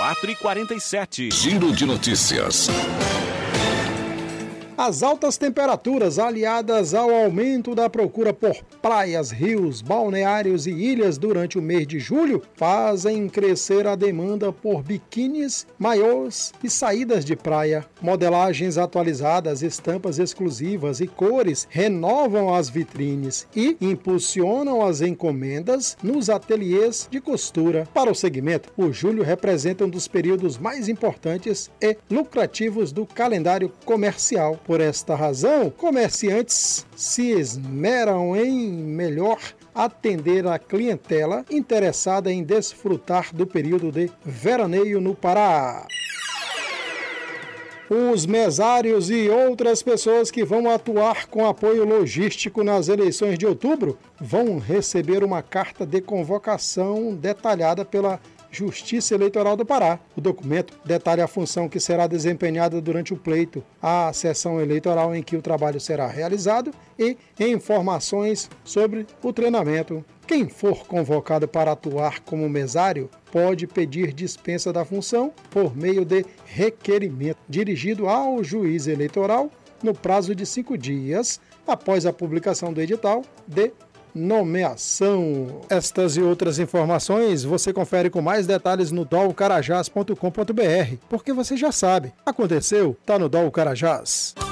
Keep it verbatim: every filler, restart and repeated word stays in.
quatro e quarenta e sete. Giro de notícias. As altas temperaturas, aliadas ao aumento da procura por praias, rios, balneários e ilhas durante o mês de julho, fazem crescer a demanda por biquínis, maiôs e saídas de praia. Modelagens atualizadas, estampas exclusivas e cores renovam as vitrines e impulsionam as encomendas nos ateliês de costura. Para o segmento, o julho representa um dos períodos mais importantes e lucrativos do calendário comercial. Por esta razão, comerciantes se esmeram em melhor atender a clientela interessada em desfrutar do período de veraneio no Pará. Os mesários e outras pessoas que vão atuar com apoio logístico nas eleições de outubro vão receber uma carta de convocação detalhada pela Justiça Eleitoral do Pará. O documento detalha a função que será desempenhada durante o pleito, a sessão eleitoral em que o trabalho será realizado e informações sobre o treinamento. Quem for convocado para atuar como mesário pode pedir dispensa da função por meio de requerimento dirigido ao juiz eleitoral no prazo de cinco dias após a publicação do edital de nomeação. Estas e outras informações você confere com mais detalhes no dol carajás ponto com ponto br, porque você já sabe, aconteceu, tá no Dol Carajás.